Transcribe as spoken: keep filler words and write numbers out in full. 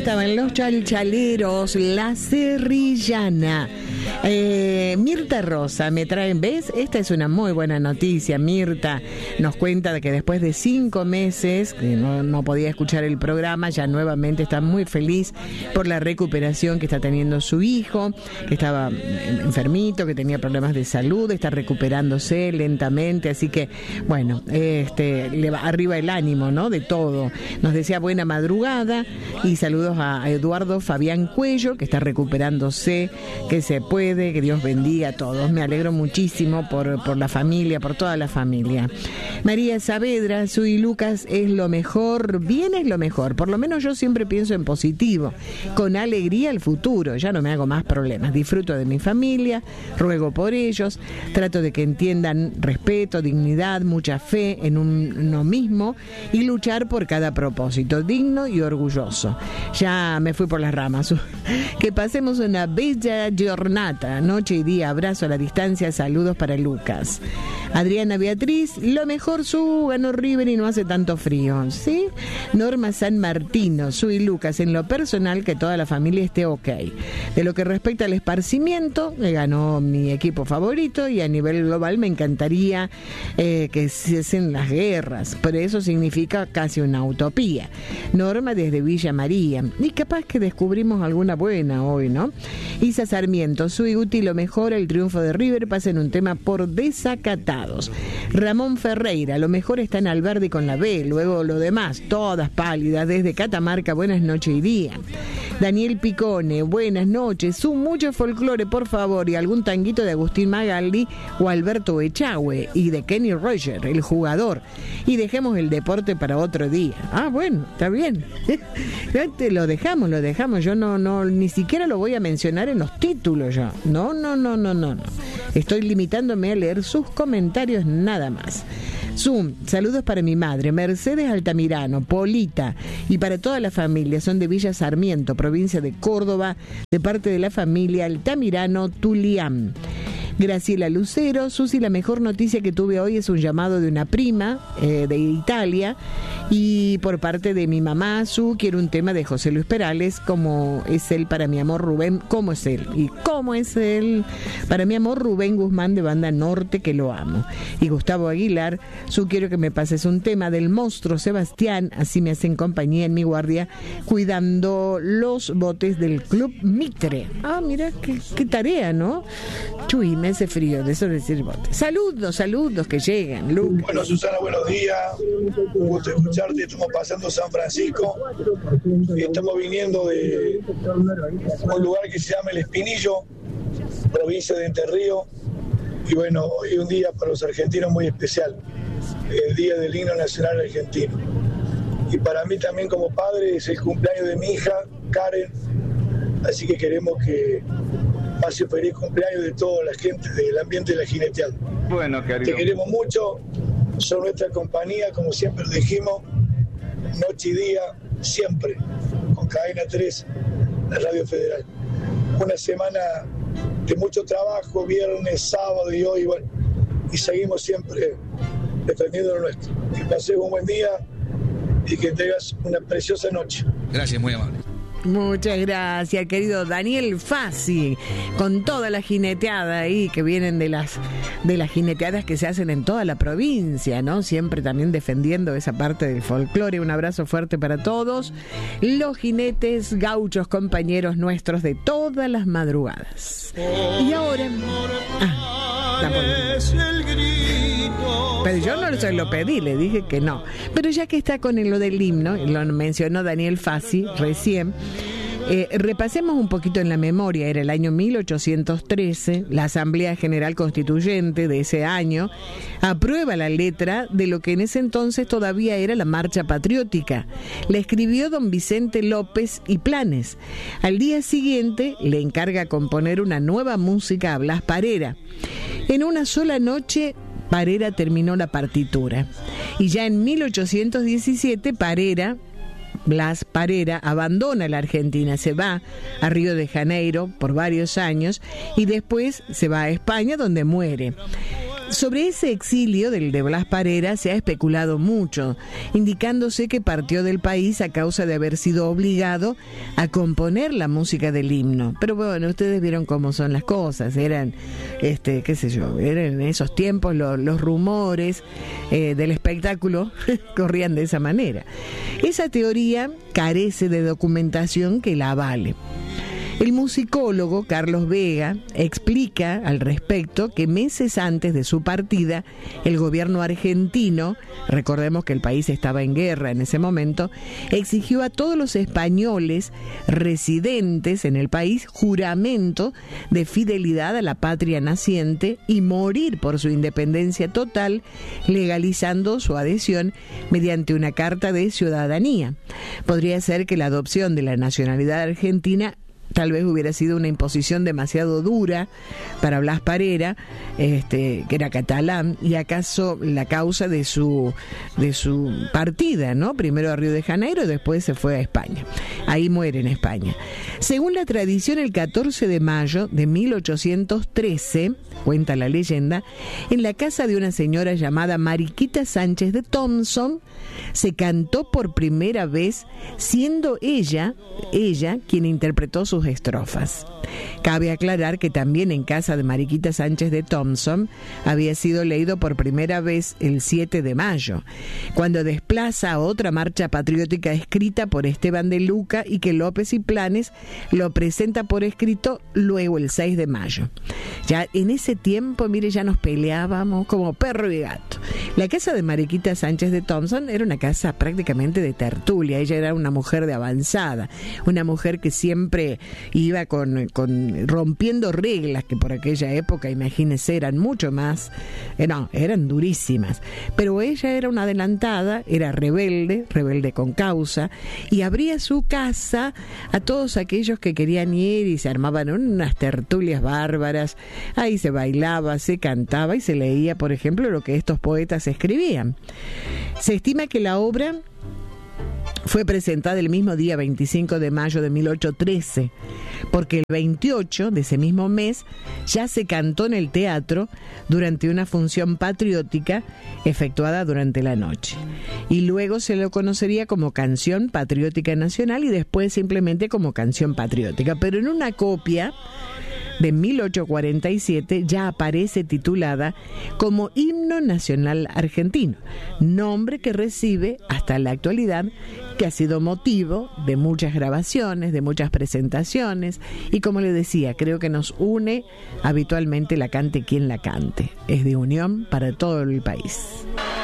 estaban los chalchaleros, la serrillana. Eh, Mirta Rosa me traen, ¿ves? Esta es una muy buena noticia. Mirta nos cuenta de que después de cinco meses que no, no podía escuchar el programa, ya nuevamente está muy feliz por la recuperación que está teniendo su hijo, que estaba enfermito, que tenía problemas de salud, está recuperándose lentamente, así que bueno, este le va arriba el ánimo, ¿no? De todo. Nos decía buena madrugada y saludos a Eduardo Fabián Cuello, que está recuperándose, que se puede, que Dios bendiga a todos. Me alegro muchísimo por, por la familia, por toda la familia. María Saavedra, Sui Lucas es lo mejor, bien es lo mejor, por lo menos yo siempre pienso en positivo, con alegría al futuro, ya no me hago más problemas, disfruto de mi familia, ruego por ellos, trato de que entiendan respeto, dignidad, mucha fe en uno mismo y luchar por cada propósito, digno y orgulloso. Ya me fui por las ramas. Que pasemos una bella jornada, noche y día, abrazo a la distancia, saludos para Lucas. Adriana Beatriz, lo mejor su ganó River y no hace tanto frío, ¿sí? Norma San Martino, su y Lucas, en lo personal que toda la familia esté ok. De lo que respecta al esparcimiento, ganó mi equipo favorito y a nivel global me encantaría eh, que cesen las guerras, pero eso significa casi una utopía. Norma desde Villa María, y capaz que descubrimos alguna buena hoy, ¿no? Isa Sarmiento, soy útil, lo mejor el triunfo de River, pasa en un tema por desacatados. Ramón Ferreira, lo mejor está en Alberdi con la B, luego lo demás, todas pálidas, desde Catamarca, buenas noches y día. Daniel Picone, buenas noches, su mucho folclore, por favor, y algún tanguito de Agustín Magaldi o Alberto Echagüe, y de Kenny Roger, el jugador, y dejemos el deporte para otro día. Ah, bueno, está bien. Lo dejamos, lo dejamos, yo no, no, ni siquiera lo voy a mencionar en los títulos yo. No, no, no, no, no, no. Estoy limitándome a leer sus comentarios nada más. Zoom, saludos para mi madre, Mercedes Altamirano, Polita, y para toda la familia, son de Villa Sarmiento, provincia de Córdoba, de parte de la familia Altamirano Tulián. Graciela Lucero, Susi, la mejor noticia que tuve hoy es un llamado de una prima eh, de Italia, y por parte de mi mamá, Su, quiero un tema de José Luis Perales, como es él para mi amor Rubén, ¿cómo es él? Y cómo es él para mi amor Rubén Guzmán de Banda Norte, que lo amo. Y Gustavo Aguilar, Su, quiero que me pases un tema del monstruo Sebastián, así me hacen compañía en mi guardia, cuidando los botes del Club Mitre. Ah, mira, qué, qué tarea, ¿no? Chuy, me hace frío de eso decir botes. Saludos, saludos que llegan, Luke. Bueno, Susana, buenos días. Un gusto escucharte. Estamos pasando San Francisco y estamos viniendo de un lugar que se llama El Espinillo, provincia de Entre Ríos. Y bueno, hoy es un día para los argentinos muy especial, el Día del Himno Nacional Argentino. Y para mí también como padre es el cumpleaños de mi hija, Karen, así que queremos que pase feliz cumpleaños de toda la gente del ambiente de la jineteada. Bueno, querido. Te queremos mucho, son nuestra compañía, como siempre dijimos, noche y día, siempre, con Cadena tres, la Radio Federal. Una semana de mucho trabajo, viernes, sábado y hoy, bueno, y seguimos siempre defendiendo lo nuestro. Que pases un buen día y que tengas una preciosa noche. Gracias, muy amable. Muchas gracias, querido Daniel Fassi, con toda la jineteada ahí que vienen de las de las jineteadas que se hacen en toda la provincia, ¿no? Siempre también defendiendo esa parte del folclore. Un abrazo fuerte para todos los jinetes gauchos, compañeros nuestros de todas las madrugadas. Y ahora, ah, pero yo no se lo pedí, le dije que no. Pero ya que está con lo del himno, lo mencionó Daniel Fassi recién, eh, repasemos un poquito en la memoria. Era el año mil ochocientos trece, la Asamblea General Constituyente de ese año aprueba la letra de lo que en ese entonces todavía era la Marcha Patriótica. La escribió don Vicente López y Planes. Al día siguiente le encarga componer una nueva música a Blas Parera. En una sola noche Parera terminó la partitura. Y ya en mil ochocientos diecisiete Parera, Blas Parera, abandona la Argentina, se va a Río de Janeiro por varios años y después se va a España, donde muere. Sobre ese exilio del de Blas Parera se ha especulado mucho, indicándose que partió del país a causa de haber sido obligado a componer la música del himno. Pero bueno, ustedes vieron cómo son las cosas, eran, este, qué sé yo, eran en esos tiempos lo, los rumores eh, del espectáculo corrían de esa manera. Esa teoría carece de documentación que la avale. El musicólogo Carlos Vega explica al respecto que meses antes de su partida, el gobierno argentino, recordemos que el país estaba en guerra en ese momento, exigió a todos los españoles residentes en el país juramento de fidelidad a la patria naciente y morir por su independencia total, legalizando su adhesión mediante una carta de ciudadanía. Podría ser que la adopción de la nacionalidad argentina tal vez hubiera sido una imposición demasiado dura para Blas Parera, este, que era catalán, y acaso la causa de su de su partida, ¿no? Primero a Río de Janeiro y después se fue a España. Ahí muere en España. Según la tradición, el catorce de mayo de mil ochocientos trece, cuenta la leyenda, en la casa de una señora llamada Mariquita Sánchez de Thompson, se cantó por primera vez, siendo ella, ella quien interpretó sus estrofas. Cabe aclarar que también en casa de Mariquita Sánchez de Thompson había sido leído por primera vez el siete de mayo, cuando desplaza a otra marcha patriótica escrita por Esteban de Luca y que López y Planes lo presenta por escrito luego el seis de mayo. Ya en ese tiempo, mire, ya nos peleábamos como perro y gato. La casa de Mariquita Sánchez de Thompson era una casa prácticamente de tertulia. Ella era una mujer de avanzada, una mujer que siempre iba con, con rompiendo reglas que por aquella época, imagínense, eran mucho más, eh, no, eran durísimas. Pero ella era una adelantada, era rebelde, rebelde con causa, y abría su casa a todos aquellos que querían ir y se armaban unas tertulias bárbaras. Ahí se bailaba, se cantaba y se leía, por ejemplo, lo que estos poetas escribían. Se estima que la obra fue presentada el mismo día veinticinco de mayo de mil ochocientos trece, porque el veintiocho de ese mismo mes ya se cantó en el teatro durante una función patriótica efectuada durante la noche. Y luego se lo conocería como Canción Patriótica Nacional y después simplemente como Canción Patriótica. Pero en una copia de mil ochocientos cuarenta y siete ya aparece titulada como Himno Nacional Argentino, nombre que recibe hasta la actualidad, que ha sido motivo de muchas grabaciones, de muchas presentaciones, y como le decía, creo que nos une habitualmente la cante quien la cante. Es de unión para todo el país.